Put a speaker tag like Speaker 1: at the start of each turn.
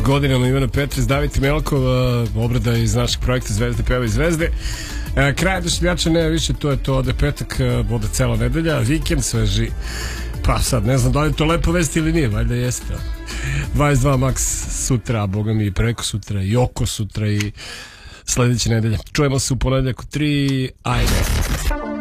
Speaker 1: godinama Ivana Petrić, David Melkov, obrada iz našeg projekta Zvezde peva i zvezde. Kraj Odašiljača nema više, to je to, ode petak, ode cela nedelja, vikend sveži. Pa sad, ne znam da li je to lepo vesti ili nije, valjda jeste. 22 maks sutra, a boga mi i preko sutra, i oko sutra, i sledeće nedelje. Čujemo se u ponedeljak u 3, ajde.